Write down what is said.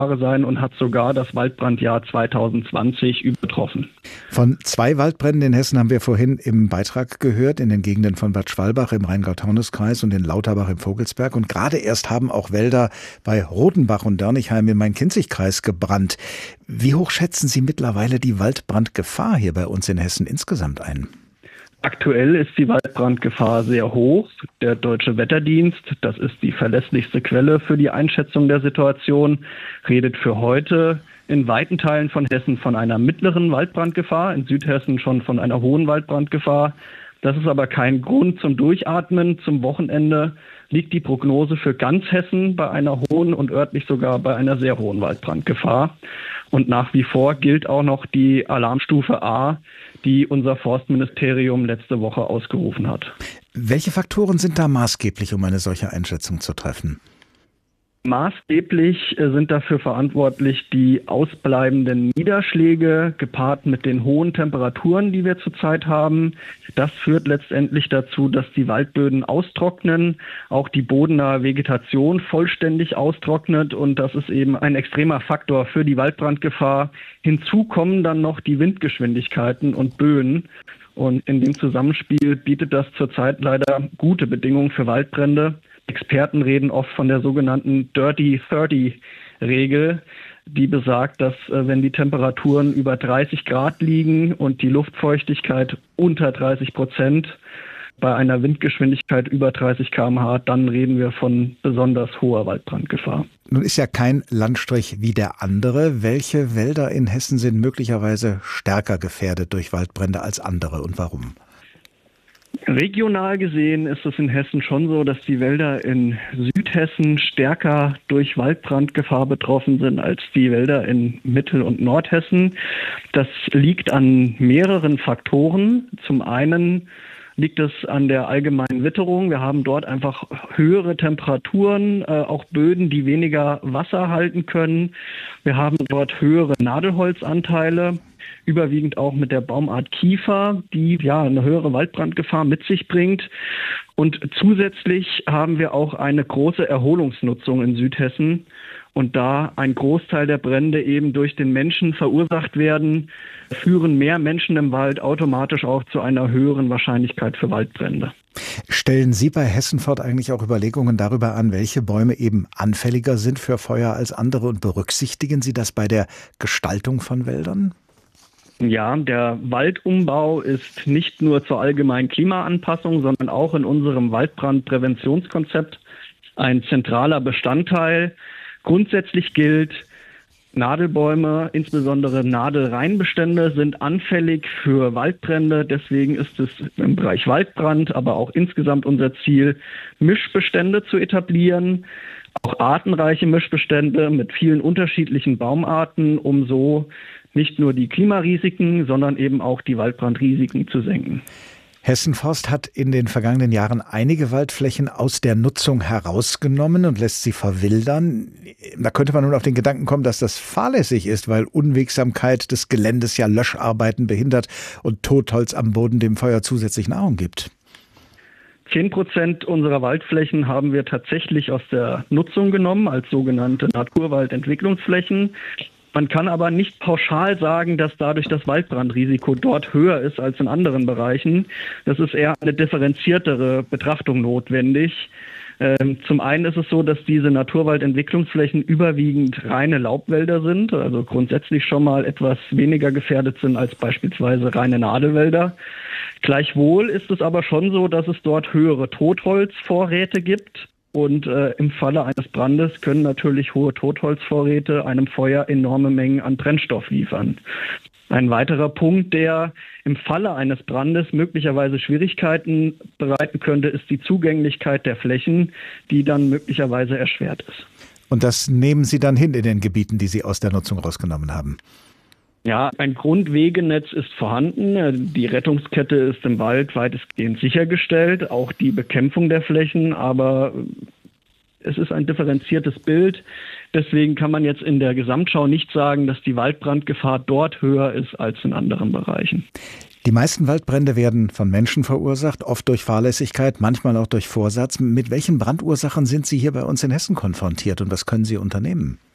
Jahre sein und hat sogar das Waldbrandjahr 2020 übertroffen. Von 2 Waldbränden in Hessen haben wir vorhin im Beitrag gehört, in den Gegenden von Bad Schwalbach im Rheingau-Taunus-Kreis und in Lauterbach im Vogelsberg. Und gerade erst haben auch Wälder bei Rodenbach und Dörnigheim im Main-Kinzig-Kreis gebrannt. Wie hoch schätzen Sie mittlerweile die Waldbrandgefahr hier bei uns in Hessen insgesamt ein? Aktuell ist die Waldbrandgefahr sehr hoch. Der Deutsche Wetterdienst, das ist die verlässlichste Quelle für die Einschätzung der Situation, redet für heute in weiten Teilen von Hessen von einer mittleren Waldbrandgefahr, in Südhessen schon von einer hohen Waldbrandgefahr. Das ist aber kein Grund zum Durchatmen. Zum Wochenende liegt die Prognose für ganz Hessen bei einer hohen und örtlich sogar bei einer sehr hohen Waldbrandgefahr. Und nach wie vor gilt auch noch die Alarmstufe A, die unser Forstministerium letzte Woche ausgerufen hat. Welche Faktoren sind da maßgeblich, um eine solche Einschätzung zu treffen? Maßgeblich sind dafür verantwortlich die ausbleibenden Niederschläge gepaart mit den hohen Temperaturen, die wir zurzeit haben. Das führt letztendlich dazu, dass die Waldböden austrocknen, auch die bodennahe Vegetation vollständig austrocknet und das ist eben ein extremer Faktor für die Waldbrandgefahr. Hinzu kommen dann noch die Windgeschwindigkeiten und Böen. Und in dem Zusammenspiel bietet das zurzeit leider gute Bedingungen für Waldbrände. Experten reden oft von der sogenannten Dirty 30-Regel, die besagt, dass wenn die Temperaturen über 30 Grad liegen und die Luftfeuchtigkeit unter 30%, bei einer Windgeschwindigkeit über 30 km/h, dann reden wir von besonders hoher Waldbrandgefahr. Nun ist ja kein Landstrich wie der andere. Welche Wälder in Hessen sind möglicherweise stärker gefährdet durch Waldbrände als andere und warum? Regional gesehen ist es in Hessen schon so, dass die Wälder in Südhessen stärker durch Waldbrandgefahr betroffen sind als die Wälder in Mittel- und Nordhessen. Das liegt an mehreren Faktoren. Zum einen liegt es an der allgemeinen Witterung. Wir haben dort einfach höhere Temperaturen, auch Böden, die weniger Wasser halten können. Wir haben dort höhere Nadelholzanteile, überwiegend auch mit der Baumart Kiefer, die ja eine höhere Waldbrandgefahr mit sich bringt. Und zusätzlich haben wir auch eine große Erholungsnutzung in Südhessen. Und da ein Großteil der Brände eben durch den Menschen verursacht werden, führen mehr Menschen im Wald automatisch auch zu einer höheren Wahrscheinlichkeit für Waldbrände. Stellen Sie bei Hessenfort eigentlich auch Überlegungen darüber an, welche Bäume eben anfälliger sind für Feuer als andere und berücksichtigen Sie das bei der Gestaltung von Wäldern? Ja, der Waldumbau ist nicht nur zur allgemeinen Klimaanpassung, sondern auch in unserem Waldbrandpräventionskonzept ein zentraler Bestandteil. Grundsätzlich gilt, Nadelbäume, insbesondere Nadelreinbestände, sind anfällig für Waldbrände. Deswegen ist es im Bereich Waldbrand, aber auch insgesamt unser Ziel, Mischbestände zu etablieren. Auch artenreiche Mischbestände mit vielen unterschiedlichen Baumarten, um so nicht nur die Klimarisiken, sondern eben auch die Waldbrandrisiken zu senken. Hessenforst hat in den vergangenen Jahren einige Waldflächen aus der Nutzung herausgenommen und lässt sie verwildern. Da könnte man nun auf den Gedanken kommen, dass das fahrlässig ist, weil Unwegsamkeit des Geländes ja Löscharbeiten behindert und Totholz am Boden dem Feuer zusätzlich Nahrung gibt. 10% unserer Waldflächen haben wir tatsächlich aus der Nutzung genommen als sogenannte Naturwaldentwicklungsflächen. Man kann aber nicht pauschal sagen, dass dadurch das Waldbrandrisiko dort höher ist als in anderen Bereichen. Das ist eher eine differenziertere Betrachtung notwendig. Zum einen ist es so, dass diese Naturwaldentwicklungsflächen überwiegend reine Laubwälder sind, also grundsätzlich schon mal etwas weniger gefährdet sind als beispielsweise reine Nadelwälder. Gleichwohl ist es aber schon so, dass es dort höhere Totholzvorräte gibt. Und im Falle eines Brandes können natürlich hohe Totholzvorräte einem Feuer enorme Mengen an Brennstoff liefern. Ein weiterer Punkt, der im Falle eines Brandes möglicherweise Schwierigkeiten bereiten könnte, ist die Zugänglichkeit der Flächen, die dann möglicherweise erschwert ist. Und das nehmen Sie dann hin in den Gebieten, die Sie aus der Nutzung rausgenommen haben? Ja, ein Grundwegenetz ist vorhanden. Die Rettungskette ist im Wald weitestgehend sichergestellt, auch die Bekämpfung der Flächen, aber es ist ein differenziertes Bild. Deswegen kann man jetzt in der Gesamtschau nicht sagen, dass die Waldbrandgefahr dort höher ist als in anderen Bereichen. Die meisten Waldbrände werden von Menschen verursacht, oft durch Fahrlässigkeit, manchmal auch durch Vorsatz. Mit welchen Brandursachen sind Sie hier bei uns in Hessen konfrontiert und was können Sie unternehmen?